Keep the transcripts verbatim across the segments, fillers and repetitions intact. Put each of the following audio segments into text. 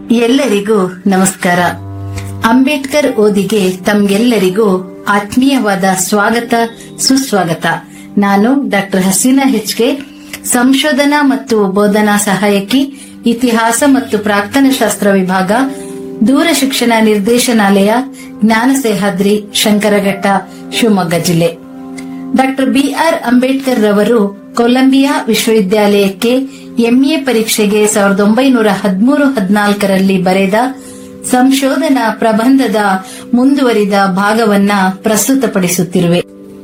ಎಲ್ಲರಿಗೂ ನಮಸ್ಕಾರ. ಅಂಬೇಡ್ಕರ್ ಓದಿಗೆ ತಮ್ಗೆಲ್ಲರಿಗೂ ಆತ್ಮೀಯವಾದ ಸ್ವಾಗತ ಸುಸ್ವಾಗತ. ನಾನು ಡಾಕ್ಟರ್ ಹಸೀನಾ ಹೆಚ್ಕೆ, ಸಂಶೋಧನಾ ಮತ್ತು ಬೋಧನಾ ಸಹಾಯಕಿ, ಇತಿಹಾಸ ಮತ್ತು ಪ್ರಾಕ್ತನ ಶಾಸ್ತ್ರ ವಿಭಾಗ, ದೂರ ಶಿಕ್ಷಣ ನಿರ್ದೇಶನಾಲಯ, ಜ್ಞಾನ ಸಹ್ಯಾದ್ರಿ, ಶಂಕರಘಟ್ಟ, ಶಿವಮೊಗ್ಗ ಜಿಲ್ಲೆ. ಡಾಕ್ಟರ್ ಬಿ ಆರ್ ಅಂಬೇಡ್ಕರ್ ರವರು ಕೊಲಂಬಿಯಾ ವಿಶ್ವವಿದ್ಯಾಲಯಕ್ಕೆ ಎಂಎ ಪರೀಕ್ಷೆಗೆ ಸಾವಿರದ ಒಂಬೈನೂರ ಹದಿಮೂರು ಹದಿನಾಲ್ಕರಲ್ಲಿ ಬರೆದ ಸಂಶೋಧನಾ ಪ್ರಬಂಧದ ಮುಂದುವರಿದ ಭಾಗವನ್ನ ಪ್ರಸ್ತುತಪಡಿಸುತ್ತಿರುವೆ.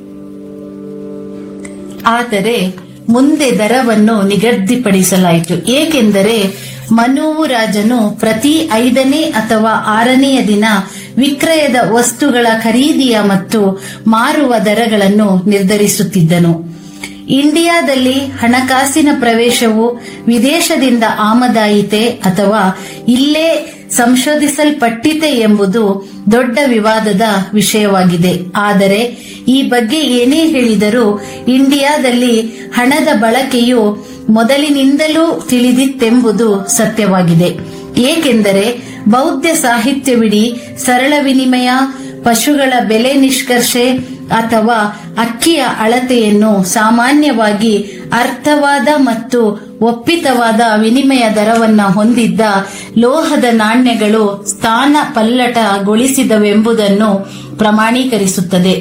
ಆದರೆ ಮುಂದೆ ದರವನ್ನು ನಿಗದಿಪಡಿಸಲಾಯಿತು. ಏಕೆಂದರೆ ಮನುವು ರಾಜನು ಪ್ರತಿ ಐದನೇ ಅಥವಾ ಆರನೆಯ ದಿನ ವಿಕ್ರಯದ ವಸ್ತುಗಳ ಖರೀದಿಯ ಮತ್ತು ಮಾರುವ ದರಗಳನ್ನು ನಿರ್ಧರಿಸುತ್ತಿದ್ದನು. ಇಂಡಿಯಾದಲ್ಲಿ ಹಣಕಾಸಿನ ಪ್ರವೇಶವು ವಿದೇಶದಿಂದ ಆಮದಾಯಿತೆ ಅಥವಾ ಇಲ್ಲೇ ಸಂಶೋಧಿಸಲ್ಪಟ್ಟಿತೆ ಎಂಬುದು ದೊಡ್ಡ ವಿವಾದದ ವಿಷಯವಾಗಿದೆ. ಆದರೆ ಈ ಬಗ್ಗೆ ಏನೇ ಹೇಳಿದರೂ ಇಂಡಿಯಾದಲ್ಲಿ ಹಣದ ಬಳಕೆಯು ಮೊದಲಿನಿಂದಲೂ ತಿಳಿದಿತ್ತೆಂಬುದು ಸತ್ಯವಾಗಿದೆ. ಏಕೆಂದರೆ ಬೌದ್ಧ ಸಾಹಿತ್ಯವಿಡೀ ಸರಳ ವಿನಿಮಯ, ಪಶುಗಳ ಬೆಲೆ ನಿಷ್ಕರ್ಷೆ ಅಥವಾ ಅಕ್ಕಿಯ ಅಳತೆಯನ್ನು ಸಾಮಾನ್ಯವಾಗಿ ಅರ್ಥವಾದ ಮತ್ತು ಒಪ್ಪಿತವಾದ ವಿನಿಮಯ ದರವನ್ನ ಹೊಂದಿದ್ದ ಲೋಹದ ನಾಣ್ಯಗಳು ಸ್ಥಾನ ಪಲ್ಲಟಗೊಳಿಸಿದವೆಂಬುದನ್ನು ಪ್ರಮಾಣೀಕರಿಸುತ್ತದೆ.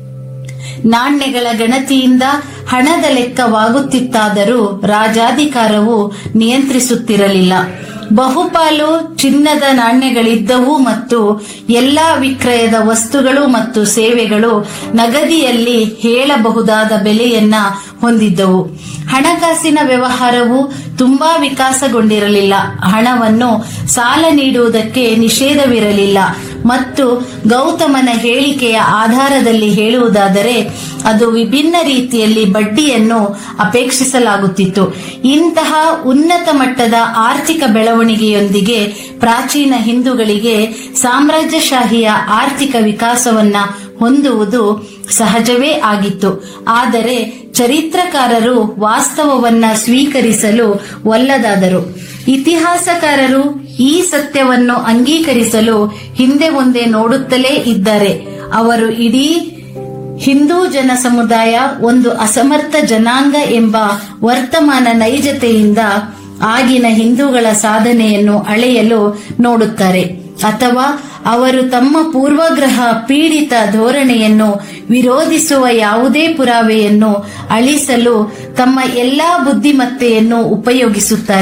ನಾಣ್ಯಗಳ ಗಣತಿಯಿಂದ ಹಣದ ಲೆಕ್ಕವಾಗುತ್ತಿತ್ತಾದರೂ ರಾಜಾಧಿಕಾರವು ನಿಯಂತ್ರಿಸುತ್ತಿರಲಿಲ್ಲ. ಬಹುಪಾಲು ಚಿನ್ನದ ನಾಣ್ಯಗಳಿದ್ದವು ಮತ್ತು ಎಲ್ಲಾ ವಿಕ್ರಯದ ವಸ್ತುಗಳು ಮತ್ತು ಸೇವೆಗಳು ನಗದಿಯಲ್ಲಿ ಹೇಳಬಹುದಾದ ಬೆಲೆಯನ್ನ ಹೊಂದಿದ್ದವು. ಹಣಕಾಸಿನ ವ್ಯವಹಾರವು ತುಂಬಾ ವಿಕಾಸಗೊಂಡಿರಲಿಲ್ಲ. ಹಣವನ್ನು ಸಾಲ ನೀಡುವುದಕ್ಕೆ ನಿಷೇಧವಿರಲಿಲ್ಲ ಮತ್ತು ಗೌತಮನ ಹೇಳಿಕೆಯ ಆಧಾರದಲ್ಲಿ ಹೇಳುವುದಾದರೆ ಅದು ವಿಭಿನ್ನ ರೀತಿಯಲ್ಲಿ ಬಡ್ಡಿಯನ್ನು ಅಪೇಕ್ಷಿಸಲಾಗುತ್ತಿತ್ತು. ಇಂತಹ ಉನ್ನತ ಮಟ್ಟದ ಆರ್ಥಿಕ ಬೆಳವಣಿಗೆಯೊಂದಿಗೆ ಪ್ರಾಚೀನ ಹಿಂದೂಗಳಿಗೆ ಸಾಮ್ರಾಜ್ಯಶಾಹಿಯ ಆರ್ಥಿಕ ವಿಕಾಸವನ್ನ ಹೊಂದುವುದು ಸಹಜವೇ ಆಗಿತ್ತು. ಆದರೆ ಚರಿತ್ರಕಾರರು ವಾಸ್ತವವನ್ನ ಸ್ವೀಕರಿಸಲು ಒಲ್ಲದಾದರು. ಇತಿಹಾಸಕಾರರು ಈ ಸತ್ಯವನ್ನು ಅಂಗೀಕರಿಸಲು ಹಿಂದೆ ಮುಂದೆ ನೋಡುತ್ತಲೇ ಇದ್ದಾರೆ. ಅವರು ಇಡೀ ಹಿಂದೂ ಜನ ಸಮುದಾಯ ಒಂದು ಅಸಮರ್ಥ ಜನಾಂಗ ಎಂಬ ವರ್ತಮಾನ ನೈಜತೆಯಿಂದ ಆಗಿನ ಹಿಂದೂಗಳ ಸಾಧನೆಯನ್ನು ಅಳೆಯಲು ನೋಡುತ್ತಾರೆ, ಅಥವಾ ಅವರು ತಮ್ಮ ಪೂರ್ವಗ್ರಹ ಪೀಡಿತ ಧೋರಣೆಯನ್ನು ವಿರೋಧಿಸುವ ಯಾವುದೇ ಪುರಾವೆಯನ್ನು ಅಳಿಸಲು ತಮ್ಮ ಎಲ್ಲಾ ಬುದ್ಧಿಮತ್ತೆಯನ್ನು ಉಪಯೋಗಿಸುತ್ತಾರೆ.